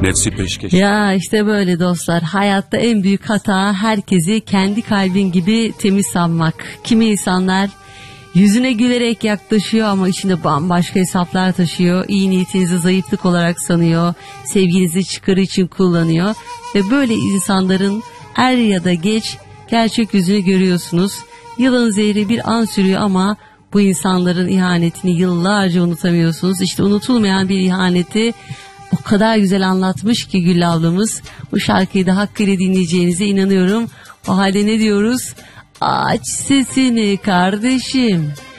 Nefsi peşkeş. Ya işte böyle dostlar, hayatta en büyük hata herkesi kendi kalbin gibi temiz sanmak. Kimi insanlar yüzüne gülerek yaklaşıyor ama içinde bambaşka hesaplar taşıyor. İyi niyetinizi zayıflık olarak sanıyor. Sevginizi çıkarı için kullanıyor. Ve böyle insanların er ya da geç gerçek yüzünü görüyorsunuz. Yılan zehri bir an sürüyor ama bu insanların ihanetini yıllarca unutamıyorsunuz. İşte unutulmayan bir ihaneti o kadar güzel anlatmış ki Güllü ablamız. Bu şarkıyı da hakkıyla dinleyeceğinize inanıyorum. O halde ne diyoruz? Aç sesini kardeşim.